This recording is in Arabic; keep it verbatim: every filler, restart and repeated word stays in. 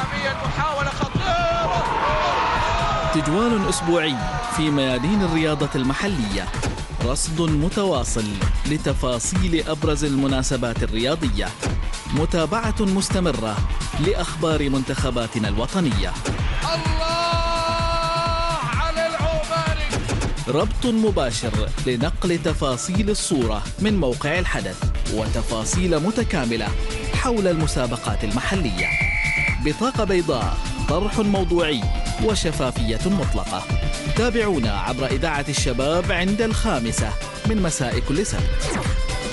أماميا، محاولة خطيرة. تجوال أسبوعي في ميادين الرياضة المحلية، رصد متواصل لتفاصيل أبرز المناسبات الرياضية، متابعة مستمرة لأخبار منتخباتنا الوطنية. الله على العوماني. ربط مباشر لنقل تفاصيل الصورة من موقع الحدث وتفاصيل متكاملة حول المسابقات المحلية. بطاقة بيضاء، طرح موضوعي وشفافية مطلقة. تابعونا عبر إذاعة الشباب عند الخامسة من مساء كل سبت.